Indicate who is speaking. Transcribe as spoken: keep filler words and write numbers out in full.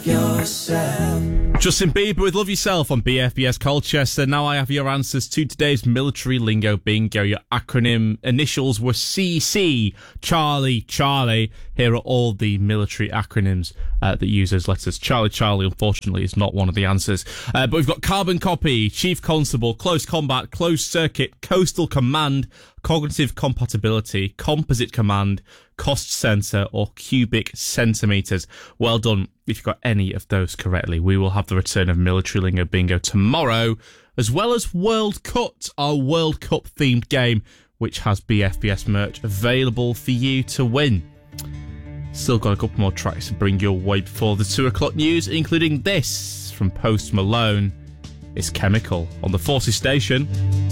Speaker 1: yourself.
Speaker 2: Justin Bieber with Love Yourself on B F B S Colchester. Now I have your answers to today's military lingo bingo. Your acronym initials were C C, Charlie, Charlie. Here are all the military acronyms uh, that use those letters. Charlie, Charlie, unfortunately, is not one of the answers. Uh, but we've got Carbon Copy, Chief Constable, Close Combat, Closed Circuit, Coastal Command, Cognitive Compatibility, Composite Command, Cost Center, or Cubic Centimeters. Well done if you got any of those correctly. We will have the return of Military Lingo Bingo tomorrow, as well as World Cut, our World Cup themed game, which has B F B S merch available for you to win. Still got a couple more tracks to bring your way before the two o'clock news, including this from Post Malone. It's Chemical on the Forces Station.